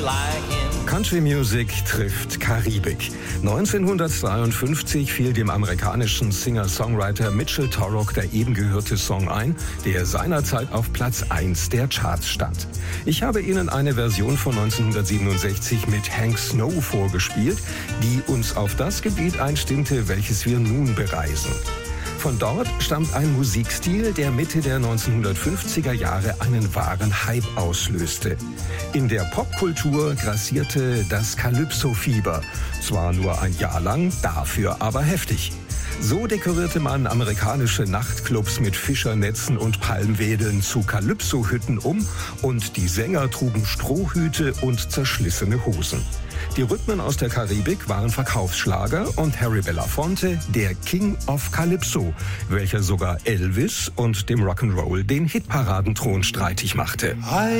like him. Country Music trifft Karibik. 1953 fiel dem amerikanischen Singer-Songwriter Mitchell Torok der eben gehörte Song ein, der seinerzeit auf Platz 1 der Charts stand. Ich habe Ihnen eine Version von 1967 mit Hank Snow vorgespielt, die uns auf das Gebiet einstimmte, welches wir nun bereisen. Von dort stammt ein Musikstil, der Mitte der 1950er Jahre einen wahren Hype auslöste. In der Popkultur grassierte das Calypso-Fieber. Zwar nur ein Jahr lang, dafür aber heftig. So dekorierte man amerikanische Nachtclubs mit Fischernetzen und Palmwedeln zu Calypso-Hütten um und die Sänger trugen Strohhüte und zerschlissene Hosen. Die Rhythmen aus der Karibik waren Verkaufsschlager und Harry Belafonte der King of Calypso, welcher sogar Elvis und dem Rock'n'Roll den Hitparadenthron streitig machte.